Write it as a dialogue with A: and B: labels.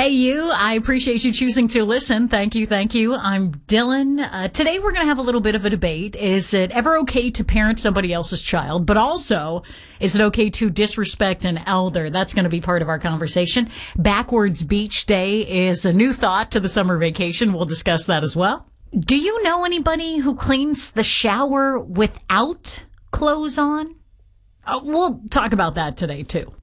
A: Hey, you. I appreciate you choosing to listen. Thank you. Thank you. I'm Dylan. Today we're going to have a little bit of a debate. Is it ever okay to parent somebody else's child? But also, is it okay to disrespect an elder? That's going to be part of our conversation. Backwards Beach Day is a new thought to the summer vacation. We'll discuss that as well. Do you know anybody who cleans the shower without clothes on? We'll talk about that today, too.